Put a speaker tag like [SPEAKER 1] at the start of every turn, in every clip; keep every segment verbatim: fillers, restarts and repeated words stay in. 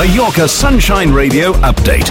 [SPEAKER 1] Mallorca Sunshine Radio update.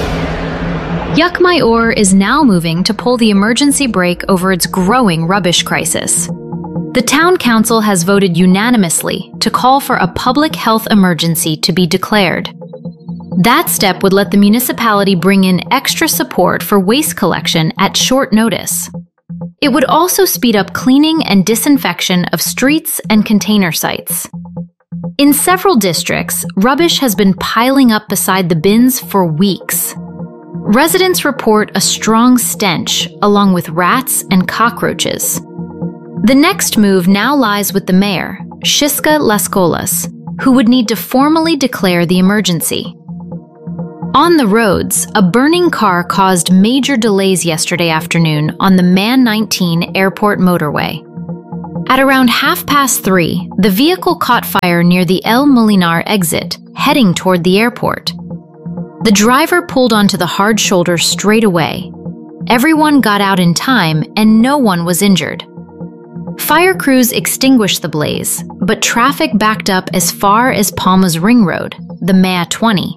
[SPEAKER 2] Yuck My Or is now moving to pull the emergency brake over its growing rubbish crisis. The town council has voted unanimously to call for a public health emergency to be declared. That step would let the municipality bring in extra support for waste collection at short notice. It would also speed up cleaning and disinfection of streets and container sites. In several districts, rubbish has been piling up beside the bins for weeks. Residents report a strong stench, along with rats and cockroaches. The next move now lies with the mayor, Xisca Las Colas, who would need to formally declare the emergency. On the roads, a burning car caused major delays yesterday afternoon on the Man nineteen airport motorway. At around half past three, the vehicle caught fire near the El Molinar exit, heading toward the airport. The driver pulled onto the hard shoulder straight away. Everyone got out in time and no one was injured. Fire crews extinguished the blaze, but traffic backed up as far as Palma's ring road, the M E A twenty.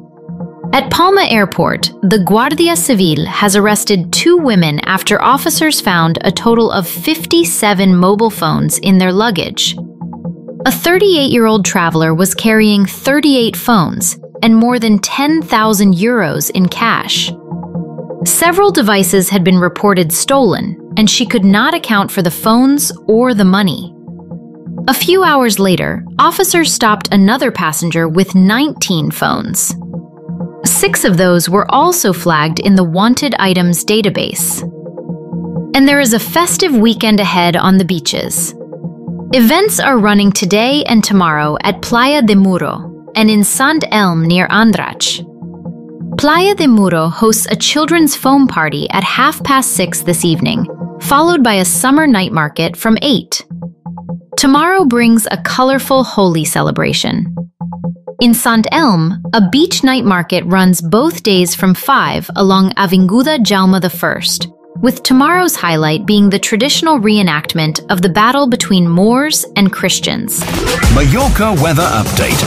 [SPEAKER 2] At Palma Airport, the Guardia Civil has arrested two women after officers found a total of fifty-seven mobile phones in their luggage. A thirty-eight-year-old traveler was carrying thirty-eight phones and more than ten thousand euros in cash. Several devices had been reported stolen, and she could not account for the phones or the money. A few hours later, officers stopped another passenger with nineteen phones. Six of those were also flagged in the wanted items database. And there is a festive weekend ahead on the beaches. Events are running today and tomorrow at Playa de Muro and in Sant Elm near Andratx. Playa de Muro hosts a children's foam party at half past six this evening, followed by a summer night market from eight. Tomorrow brings a colorful Holi celebration. In Sant Elm, a beach night market runs both days from five along Avinguda Jaume the First, with tomorrow's highlight being the traditional reenactment of the battle between Moors and Christians.
[SPEAKER 1] Mallorca weather update.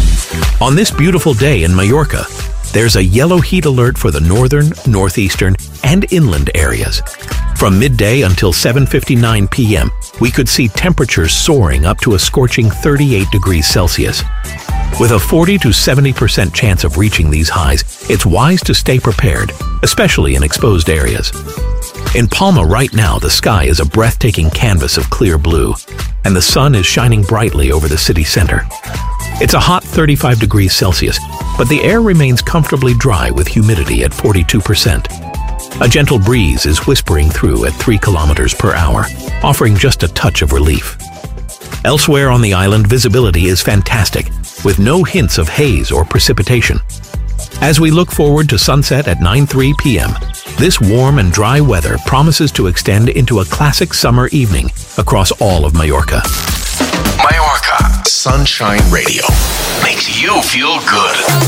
[SPEAKER 3] On this beautiful day in Mallorca, there's a yellow heat alert for the northern, northeastern, and inland areas. From midday until seven fifty-nine p m, we could see temperatures soaring up to a scorching thirty-eight degrees Celsius. With a forty to seventy percent chance of reaching these highs, it's wise to stay prepared, especially in exposed areas. In Palma right now, the sky is a breathtaking canvas of clear blue, and the sun is shining brightly over the city center. It's a hot thirty-five degrees Celsius, but the air remains comfortably dry with humidity at forty-two percent. A gentle breeze is whispering through at three kilometers per hour, offering just a touch of relief. Elsewhere on the island, visibility is fantastic, with no hints of haze or precipitation. As we look forward to sunset at nine oh three p m, this warm and dry weather promises to extend into a classic summer evening across all of Mallorca.
[SPEAKER 1] Mallorca Sunshine Radio makes you feel good.